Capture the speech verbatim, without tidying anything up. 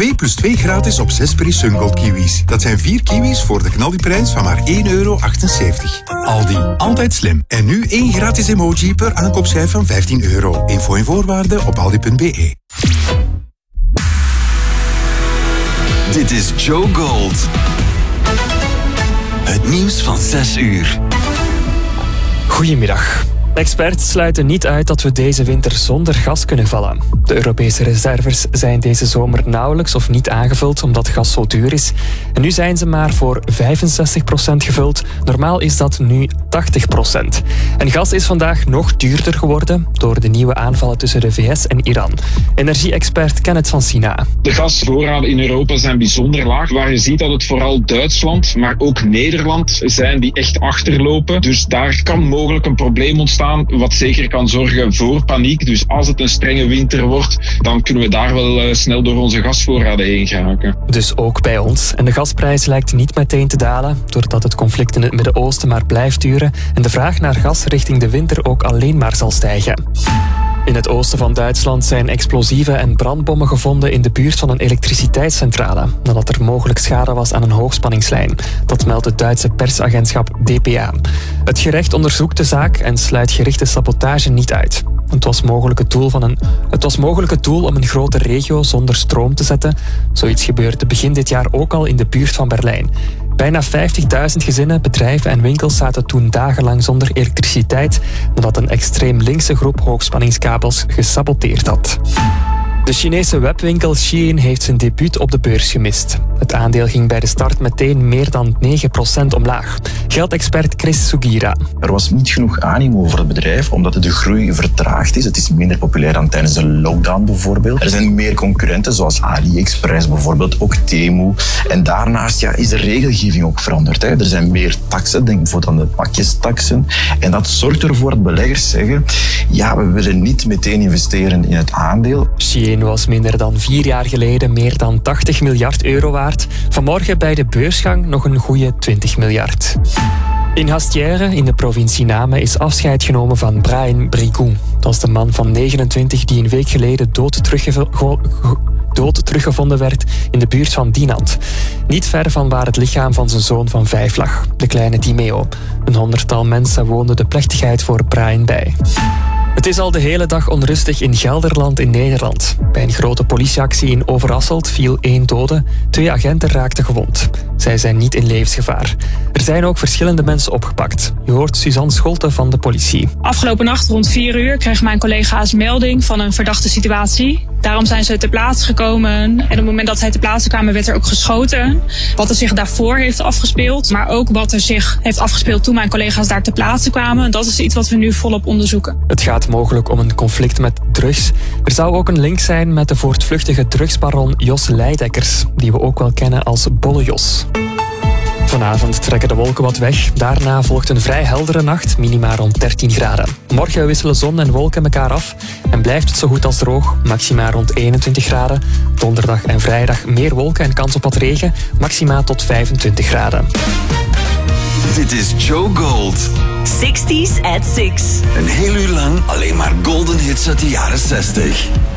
twee plus twee gratis op zes Peri Sungold kiwis. Dat zijn vier kiwis voor de knaldiprijs van maar één euro achtenzeventig. Aldi, altijd slim. En nu één gratis emoji per aankoopschijf van vijftien euro. Info en voorwaarden op aldi punt be. Dit is Joe Gold. Het nieuws van zes uur. Goedemiddag. Experts sluiten niet uit dat we deze winter zonder gas kunnen vallen. De Europese reserves zijn deze zomer nauwelijks of niet aangevuld omdat gas zo duur is. En nu zijn ze maar voor vijfenzestig procent gevuld. Normaal is dat nu tachtig procent. En gas is vandaag nog duurder geworden door de nieuwe aanvallen tussen de V S en Iran. Energie-expert Kenneth van Sina. De gasvoorraden in Europa zijn bijzonder laag. Waar je ziet dat het vooral Duitsland, maar ook Nederland zijn die echt achterlopen. Dus daar kan mogelijk een probleem ontstaan, wat zeker kan zorgen voor paniek. Dus als het een strenge winter wordt, dan kunnen we daar wel uh, snel door onze gasvoorraden heen geraken. Dus ook bij ons. En de gasprijs lijkt niet meteen te dalen, doordat het conflict in het Midden-Oosten maar blijft duren en de vraag naar gas richting de winter ook alleen maar zal stijgen. In het oosten van Duitsland zijn explosieven en brandbommen gevonden in de buurt van een elektriciteitscentrale, nadat er mogelijk schade was aan een hoogspanningslijn. Dat meldt het Duitse persagentschap D P A. Het gerecht onderzoekt de zaak en sluit gerichte sabotage niet uit. Het was mogelijk het doel, van een, het was mogelijk het doel om een grote regio zonder stroom te zetten. Zoiets gebeurde begin dit jaar ook al in de buurt van Berlijn. Bijna vijftigduizend gezinnen, bedrijven en winkels zaten toen dagenlang zonder elektriciteit nadat een extreem linkse groep hoogspanningskabels gesaboteerd had. De Chinese webwinkel Shein heeft zijn debuut op de beurs gemist. Het aandeel ging bij de start meteen meer dan negen procent omlaag. Geldexpert Chris Sugira. Er was niet genoeg animo voor het bedrijf, omdat de groei vertraagd is. Het is minder populair dan tijdens de lockdown bijvoorbeeld. Er zijn meer concurrenten, zoals AliExpress bijvoorbeeld, ook Temu. En daarnaast ja, is de regelgeving ook veranderd. Hè. Er zijn meer taksen, denk bijvoorbeeld aan de pakjestaksen. En dat zorgt ervoor dat beleggers zeggen, ja, we willen niet meteen investeren in het aandeel. Shein was minder dan vier jaar geleden meer dan tachtig miljard euro waard. Vanmorgen bij de beursgang nog een goede twintig miljard. In Hastière, in de provincie Namen, is afscheid genomen van Brian Brigou. Dat is de man van negenentwintig die een week geleden dood, teruggev- dood teruggevonden werd in de buurt van Dinant. Niet ver van waar het lichaam van zijn zoon van vijf lag, de kleine Timeo. Een honderdtal mensen woonden de plechtigheid voor Brian bij. Het is al de hele dag onrustig in Gelderland in Nederland. Bij een grote politieactie in Overasselt viel één dode, twee agenten raakten gewond. Zij zijn niet in levensgevaar. Er zijn ook verschillende mensen opgepakt. Je hoort Suzanne Scholte van de politie. Afgelopen nacht rond vier uur kregen mijn collega's melding van een verdachte situatie. Daarom zijn ze ter plaatse gekomen en op het moment dat zij ter plaatse kwamen werd er ook geschoten. Wat er zich daarvoor heeft afgespeeld, maar ook wat er zich heeft afgespeeld toen mijn collega's daar ter plaatse kwamen. Dat is iets wat we nu volop onderzoeken. Het gaat mogelijk om een conflict met drugs. Er zou ook een link zijn met de voortvluchtige drugsbaron Jos Leidekkers, die we ook wel kennen als Bolle Jos. Vanavond trekken de wolken wat weg. Daarna volgt een vrij heldere nacht, minima rond dertien graden. Morgen wisselen zon en wolken elkaar af en blijft het zo goed als droog, maxima rond eenentwintig graden. Donderdag en vrijdag meer wolken en kans op wat regen, maxima tot vijfentwintig graden. Dit is Joe Gold. zestig's at six. Een heel uur lang alleen maar golden hits uit de jaren zestig.